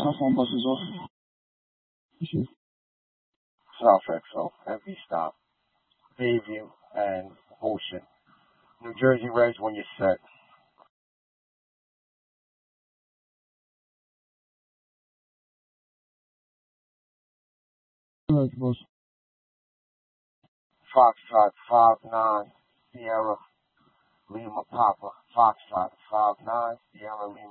How phone buses off? South Exo, every stop, Bayview, and Ocean. New Jersey Reds when you're set. Foxtrot 5-9, Sierra Lima Papa. Foxtrot 5-9, Sierra Lima